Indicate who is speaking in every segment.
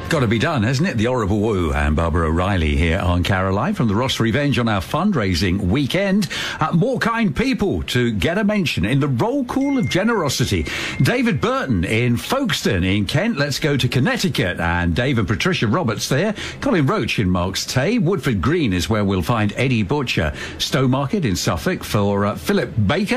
Speaker 1: Got to be done, hasn't it? The Horrible Woo and Barbara O'Reilly here on Caroline from the Ross Revenge on our fundraising weekend. More kind people to get a mention in the roll call of generosity. David Burton in Folkestone in Kent. Let's go to Connecticut. And Dave and Patricia Roberts there. Colin Roach in Marks Tay. Woodford Green is where we'll find Eddie Butcher. Stowmarket in Suffolk for Philip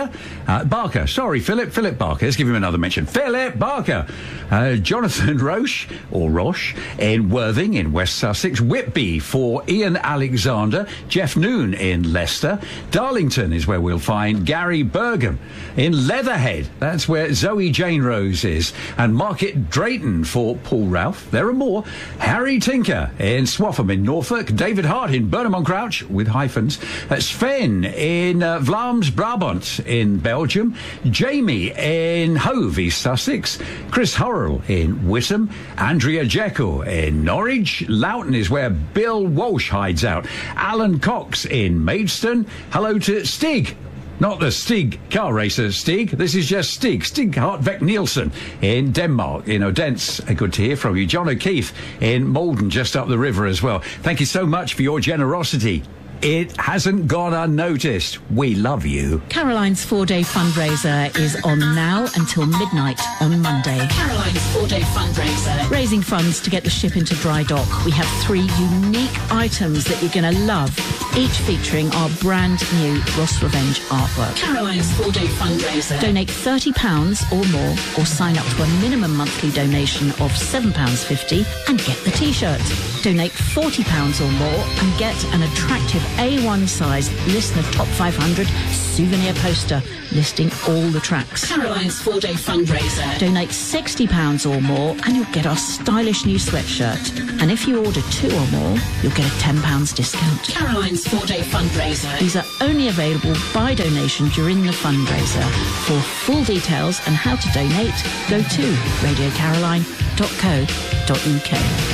Speaker 1: Barker. Sorry, Philip Barker. Let's give him another mention. Philip Barker. Jonathan Roche, or Roche, in Worthing in West Sussex. Whitby for Ian Alexander. Jeff Noon in Leicester. Darlington is where we'll find Gary Burgham. In Leatherhead, that's where Zoe Jane Rose is. And Market Drayton for Paul Ralph. There are more. Harry Tinker in Swaffham in Norfolk. David Hart in Burnham on Crouch with hyphens. Sven in Vlaams Brabant in Belgium. Jamie in Hove, East Sussex. Chris Hurrell in Witham. Andrea Jekyll in Norwich. Loughton is where Bill Walsh hides out. Alan Cox in Maidstone. Hello to Stig. Not the Stig car racer Stig. This is just Stig Hartvek Nielsen in Denmark, in Odense. Good to hear from you. John O'Keefe in Malden, just up the river as well. Thank you so much for your generosity. It hasn't gone unnoticed. We love you.
Speaker 2: Caroline's 4-day fundraiser is on now until midnight on Monday.
Speaker 3: Caroline's 4-day fundraiser.
Speaker 2: Raising funds to get the ship into dry dock. We have 3 unique items that you're going to love, each featuring our brand new Ross Revenge artwork.
Speaker 3: Caroline's 4-day fundraiser.
Speaker 2: Donate £30 or more, or sign up to a minimum monthly donation of £7.50 and get the T-shirt. Donate £40 or more and get an attractive A1 size Listen of Top 500 souvenir poster listing all the tracks.
Speaker 3: Caroline's 4-day fundraiser.
Speaker 2: Donate £60 or more and you'll get our stylish new sweatshirt. And if you order 2 or more, you'll get a £10 discount.
Speaker 3: Caroline's 4-day fundraiser.
Speaker 2: These are only available by donation during the fundraiser. For full details and how to donate, go to radiocaroline.co.uk.